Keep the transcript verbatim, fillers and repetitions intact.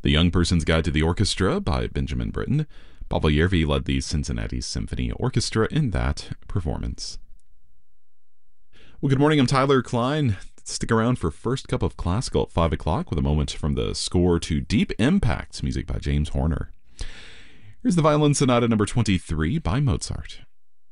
The Young Person's Guide to the Orchestra by Benjamin Britten. Pavel Yervi led the Cincinnati Symphony Orchestra in that performance. Well, good morning. I'm Tyler Klein. Stick around for First Cup of Classical at five o'clock with a moment from the score to Deep Impact, music by James Horner. Here's the Violin Sonata number twenty-three by Mozart.